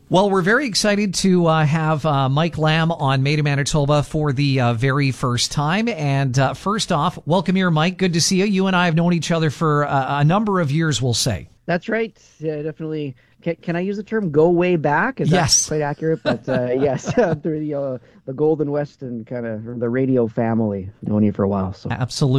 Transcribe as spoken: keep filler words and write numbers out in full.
Well, we're very excited to uh, have uh, Mike Lamb on Made in Manitoba for the uh, very first time. And uh, first off, welcome here, Mike. Good to see you. You and I have known each other for a, a number of years, we'll say. That's right. Yeah, definitely. Can, can I use the term "go way back"? Is yes, that quite accurate? But uh, yes, through the uh, the Golden West and kind of the radio family, known you for a while. So absolutely.